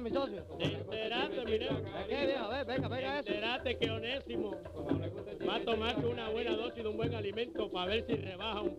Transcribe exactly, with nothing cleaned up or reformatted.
mi socio? Te enteraste, mire. ¿De qué, viejo? A ver, venga, venga eso. Te enteraste que Onésimo va a tomarse una buena dosis de un buen alimento para ver si rebaja un